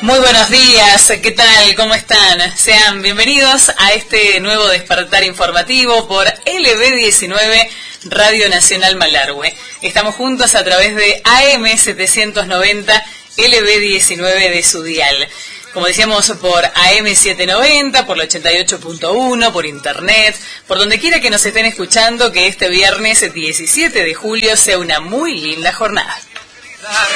Muy buenos días, ¿qué tal? ¿Cómo están? Sean bienvenidos a este nuevo despertar informativo por LB19 Radio Nacional Malargüe. Estamos juntos a través de AM 790 LB19 de su dial. Como decíamos, por AM 790, por la 88.1, por internet, por donde quiera que nos estén escuchando, que este viernes 17 de julio sea una muy linda jornada.